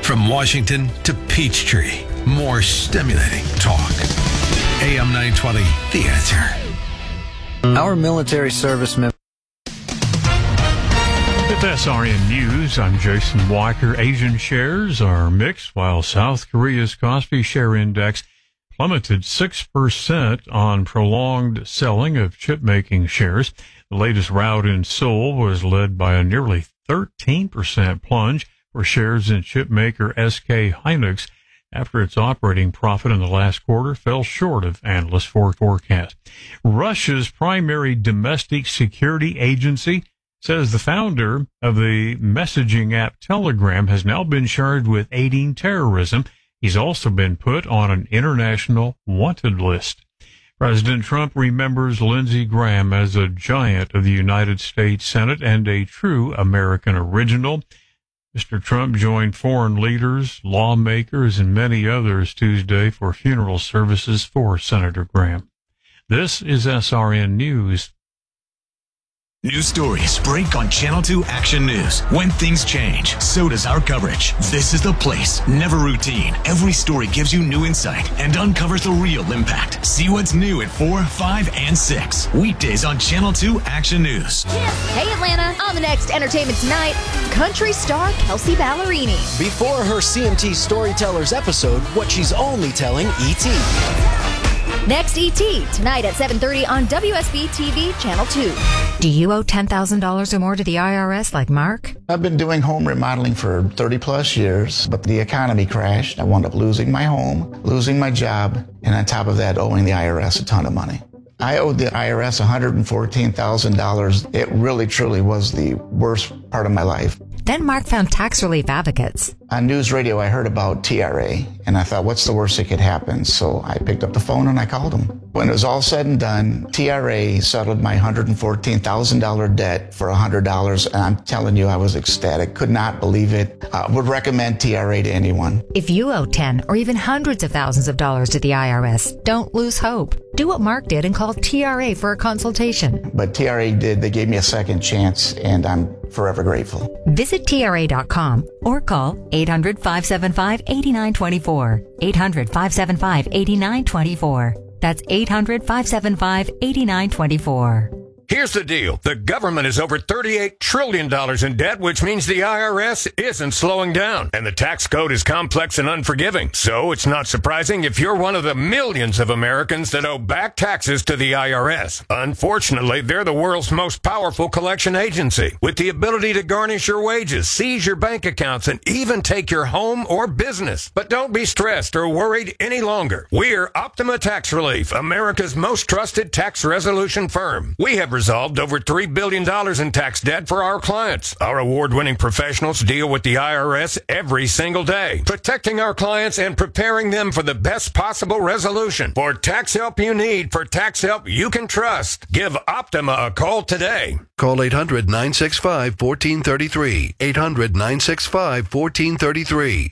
From Washington to Peachtree, more stimulating talk. AM 920, The Answer. Our military servicemen. With SRN News, I'm Jason Walker. Asian shares are mixed, while South Korea's Kospi share index plummeted 6% on prolonged selling of chip-making shares. The latest rout in Seoul was led by a nearly 13% plunge for shares in chipmaker SK Hynix after its operating profit in the last quarter fell short of analyst forecast. Russia's primary domestic security agency says the founder of the messaging app Telegram has now been charged with aiding terrorism. He's also been put on an international wanted list. President Trump remembers Lindsey Graham as a giant of the United States Senate and a true American original. Mr. Trump joined foreign leaders, lawmakers, and many others Tuesday for funeral services for Senator Graham. This is SRN News. New stories break on Channel 2 Action News. When things change, so does our coverage. This is the place. Never routine. Every story gives you new insight and uncovers the real impact. See what's new at 4, 5, and 6. Weekdays on Channel 2 Action News. Hey Atlanta, on the next Entertainment Tonight, country star Kelsey Ballerini. Before her CMT Storytellers episode, what she's only telling E.T. Next, E.T. tonight at 7:30 on WSB TV Channel 2. Do you owe $10,000 or more to the IRS like Mark? I've been doing home remodeling for 30 plus years, but the economy crashed. I wound up losing my home, losing my job, and on top of that, owing the IRS a ton of money. I owed the IRS $114,000. It really, truly was the worst part of my life. Then Mark found tax relief advocates. On news radio, I heard about TRA, and I thought, what's the worst that could happen? So I picked up the phone and I called them. When it was all said and done, TRA settled my $114,000 debt for $100, and I'm telling you, I was ecstatic. Could not believe it. Would recommend TRA to anyone. If you owe 10 or even hundreds of thousands of dollars to the IRS, don't lose hope. Do what Mark did and call TRA for a consultation. But TRA did. They gave me a second chance, and I'm forever grateful. Visit TRA.com or call 800-575-8924. 800-575-8924. That's 800-575-8924. Here's the deal. The government is over $38 trillion in debt, which means the IRS isn't slowing down. And the tax code is complex and unforgiving. So it's not surprising if you're one of the millions of Americans that owe back taxes to the IRS. Unfortunately, they're the world's most powerful collection agency, with the ability to garnish your wages, seize your bank accounts, and even take your home or business. But don't be stressed or worried any longer. We're Optima Tax Relief, America's most trusted tax resolution firm. We have resolved over $3 billion in tax debt for our clients. Our award-winning professionals deal with the IRS every single day, protecting our clients and preparing them for the best possible resolution. For tax help you need, for tax help you can trust, give Optima a call today. Call 800-965-1433. 800-965-1433.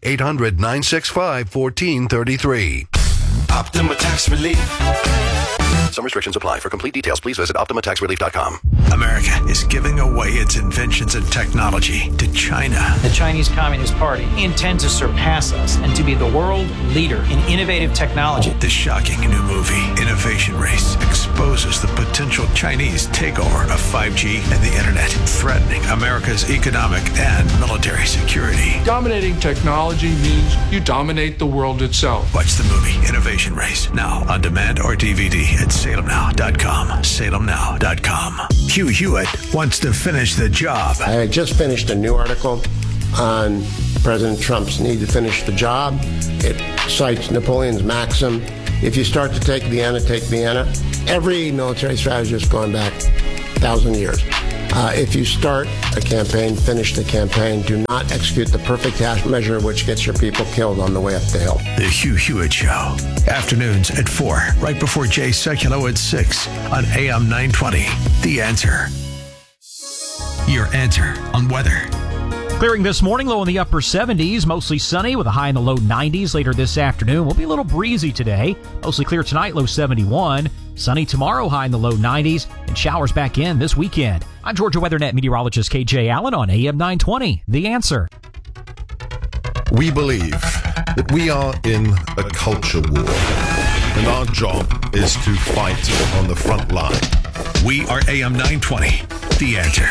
800-965-1433. Optima Tax Relief. Some restrictions apply. For complete details, please visit OptimaTaxRelief.com. America is giving away its inventions and technology to China. The Chinese Communist Party intends to surpass us and to be the world leader in innovative technology. The shocking new movie, Innovation Race, exposes the potential Chinese takeover of 5G and the internet, threatening America's economic and military security. Dominating technology means you dominate the world itself. Watch the movie Innovation Race now on demand or DVD at salemnow.com. salemnow.com. Hugh Hewitt wants to finish the job. I just finished a new article on President Trump's need to finish the job. It cites Napoleon's maxim, if you start to take Vienna, take Vienna. Every military strategist going back 1,000 years. If you start a campaign, finish the campaign. Do not execute the perfect half measure which gets your people killed on the way up the hill. The Hugh Hewitt Show. Afternoons at 4, right before Jay Sekulow at 6 on AM 920. The Answer. Your answer on weather. Clearing this morning, low in the upper 70s, mostly sunny with a high in the low 90s later this afternoon. Will be a little breezy today. Mostly clear tonight, low 71. Sunny tomorrow, high in the low 90s, and showers back in this weekend. I'm Georgia WeatherNet meteorologist KJ Allen on AM 920. The Answer. We believe that we are in a culture war, and our job is to fight on the front line. We are AM 920, The Answer.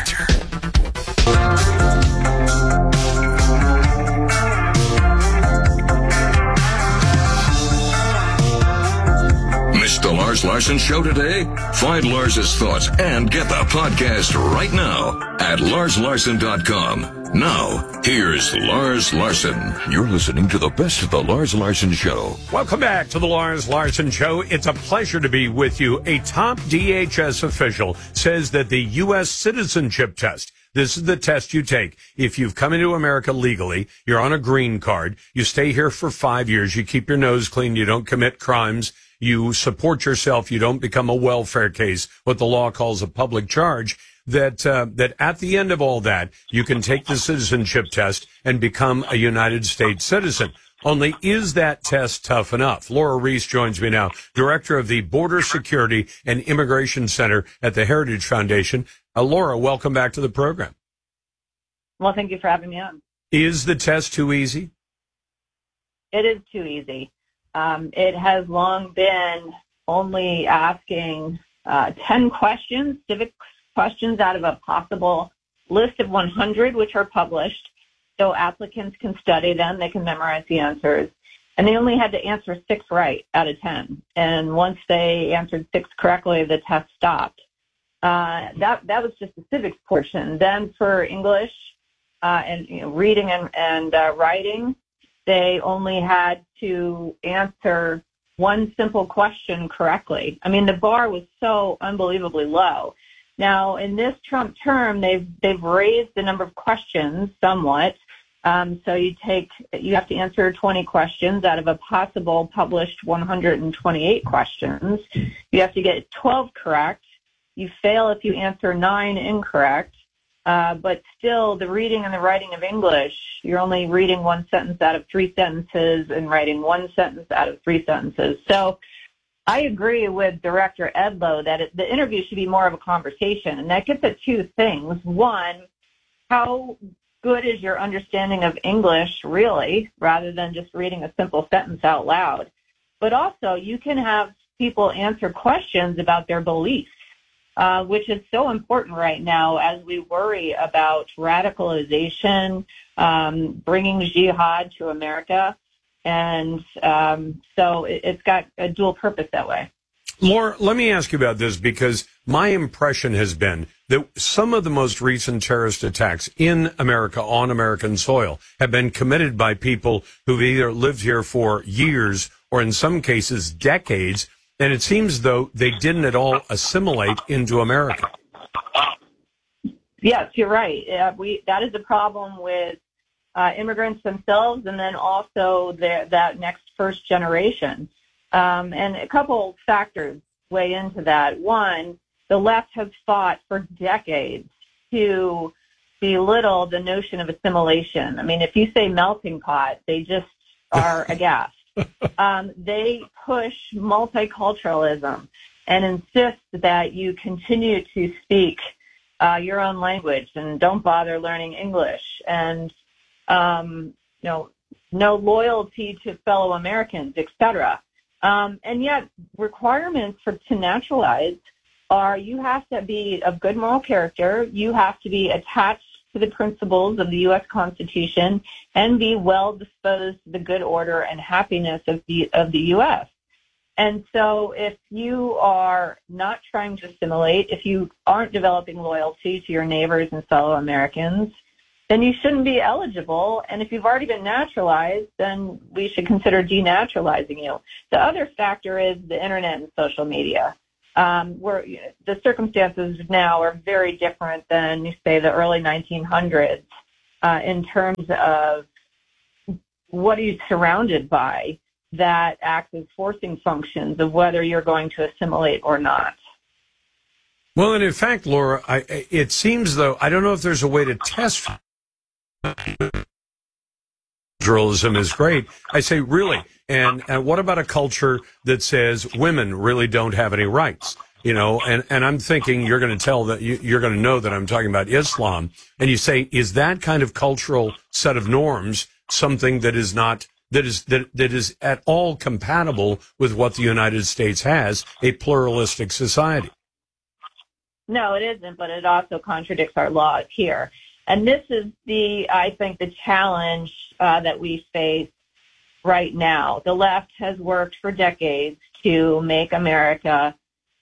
Missed the Lars Larson Show today? Find Lars's thoughts and get the podcast right now at larslarson.com. Now, here's Lars Larson. You're listening to the best of the Lars Larson Show. Welcome back to the Lars Larson Show. It's a pleasure to be with you. A top DHS official says that the U.S. citizenship test, this is the test you take if you've come into America legally, you're on a green card, you stay here for 5 years, you keep your nose clean, you don't commit crimes, you support yourself, you don't become a welfare case, what the law calls a public charge, that at the end of all that, you can take the citizenship test and become a United States citizen. Only, is that test tough enough? Laura Reese joins me now, director of the Border Security and Immigration Center at the Heritage Foundation. Laura, welcome back to the program. Well, thank you for having me on. Is the test too easy? It is too easy. It has long been only asking 10 questions, civic questions out of a possible list of 100, which are published. So applicants can study them. They can memorize the answers. And they only had to answer 6 right out of 10. And once they answered 6 correctly, the test stopped. That was just the civics portion. Then for English and reading and writing, they only had to answer one simple question correctly. I mean, the bar was so unbelievably low. Now, in this Trump term, they've raised the number of questions somewhat. So you have to answer 20 questions out of a possible published 128 questions. You have to get 12 correct. You fail if you answer 9 incorrect. But still, the reading and the writing of English, you're only reading 1 sentence out of 3 sentences and writing 1 sentence out of 3 sentences. So I agree with Director Edlow that the interview should be more of a conversation, and that gets at 2 things. One, how good is your understanding of English, really, rather than just reading a simple sentence out loud? But also, you can have people answer questions about their beliefs, which is so important right now as we worry about radicalization, bringing jihad to America. And so it's got a dual purpose that way. Laura, let me ask you about this, because my impression has been that some of the most recent terrorist attacks in America on American soil have been committed by people who've either lived here for years or in some cases decades, and it seems though they didn't at all assimilate into America. Yes, you're right. That is a problem with immigrants themselves, and then also that next first generation. And a couple factors weigh into that. One, the left has fought for decades to belittle the notion of assimilation. I mean, if you say melting pot, they just are aghast. They push multiculturalism and insist that you continue to speak your own language and don't bother learning English, and no loyalty to fellow Americans, etc. And yet requirements to naturalize are you have to be of good moral character, you have to be attached to the principles of the U.S. Constitution, and be well disposed to the good order and happiness of the U.S. And so if you are not trying to assimilate, if you aren't developing loyalty to your neighbors and fellow Americans, then you shouldn't be eligible. And if you've already been naturalized, then we should consider denaturalizing you. The other factor is the internet and social media, where the circumstances now are very different than, say, the early 1900s in terms of what are you surrounded by that acts as forcing functions of whether you're going to assimilate or not. Well, and in fact, Laura, it seems, though, I don't know if there's a way to test journalism is great. I say, really? And what about a culture that says women really don't have any rights? You know, and I'm thinking you're going to tell that you're going to know that I'm talking about Islam. And you say, is that kind of cultural set of norms something that is not that is at all compatible with what the United States has, a pluralistic society. No, it isn't, but it also contradicts our laws here. And this is I think, the challenge that we face right now. The left has worked for decades to make America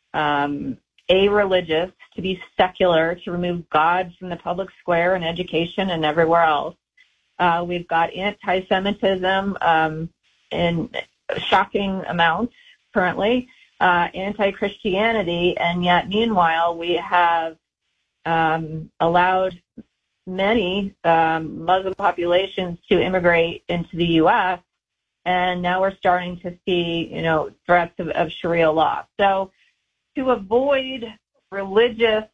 a-religious, to be secular, to remove God from the public square in education and everywhere else. We've got anti-Semitism in shocking amounts currently, anti-Christianity, and yet meanwhile we have allowed many Muslim populations to immigrate into the U.S., and now we're starting to see, threats of Sharia law. So to avoid religious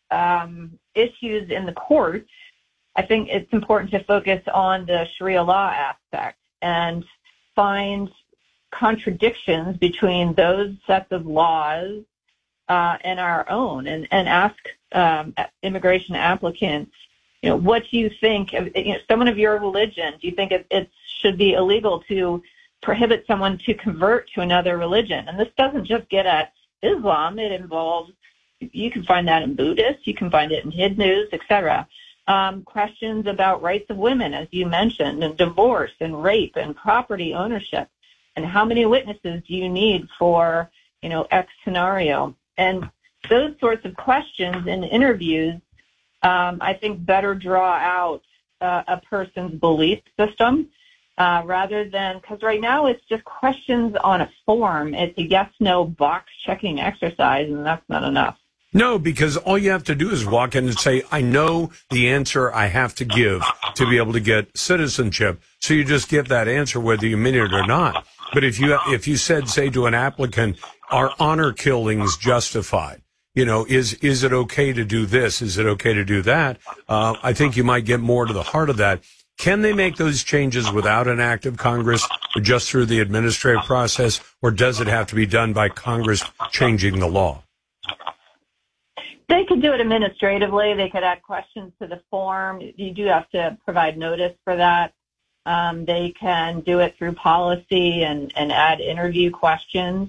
issues in the courts, I think it's important to focus on the Sharia law aspect and find contradictions between those sets of laws and our own, and ask immigration applicants, what do you think of someone of your religion? Do you think it should be illegal to prohibit someone to convert to another religion? And this doesn't just get at Islam. It involves, you can find that in Buddhists, you can find it in Hindus, etc. Questions about rights of women, as you mentioned, and divorce and rape and property ownership, and how many witnesses do you need for, X scenario? And those sorts of questions in interviews, I think, better draw out a person's belief system rather than, because right now it's just questions on a form. It's a yes-no box-checking exercise, and that's not enough. No, because all you have to do is walk in and say, I know the answer I have to give to be able to get citizenship. So you just give that answer whether you mean it or not. But if you said, say, to an applicant, are honor killings justified? Is it okay to do this? Is it okay to do that? I think you might get more to the heart of that. Can they make those changes without an act of Congress, or just through the administrative process, or does it have to be done by Congress changing the law? They could do it administratively. They could add questions to the form. You do have to provide notice for that. They can do it through policy and add interview questions.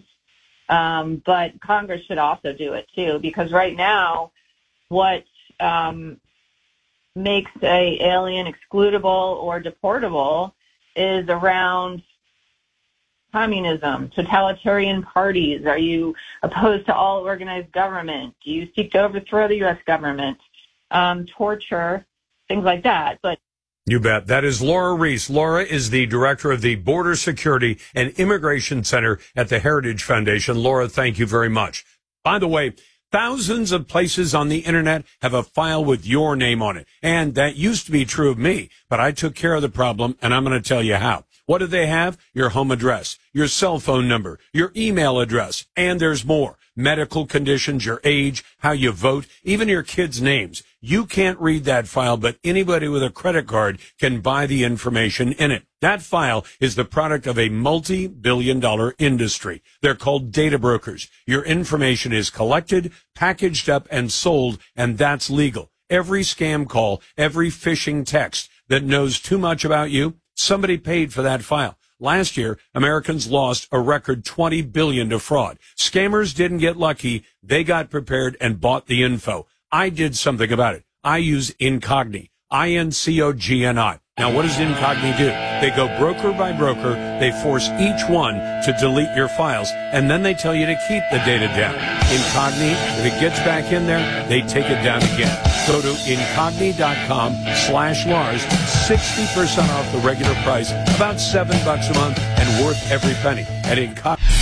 But Congress should also do it too, because right now what makes an alien excludable or deportable is around communism, totalitarian parties. Are you opposed to all organized government? Do you seek to overthrow the U.S. government? Torture, things like that. But you bet. That is Laura Reese. Laura is the director of the Border Security and Immigration Center at the Heritage Foundation. Laura, thank you very much. By the way, thousands of places on the internet have a file with your name on it. And that used to be true of me, but I took care of the problem, and I'm going to tell you how. What do they have? Your home address, your cell phone number, your email address, and there's more. Medical conditions, your age, how you vote, even your kids' names. You can't read that file, but anybody with a credit card can buy the information in it. That file is the product of a multi-billion-dollar industry. They're called data brokers. Your information is collected, packaged up, and sold, and that's legal. Every scam call, every phishing text that knows too much about you, somebody paid for that file. Last year, Americans lost a record $20 billion to fraud. Scammers didn't get lucky. They got prepared and bought the info. I did something about it. I use Incogni, INCOGNI. Now, what does Incogni do? They go broker by broker. They force each one to delete your files, and then they tell you to keep the data down. Incogni, if it gets back in there, they take it down again. Go to Incogni.com/Lars, 60% off the regular price, about $7 a month, and worth every penny at Incogni.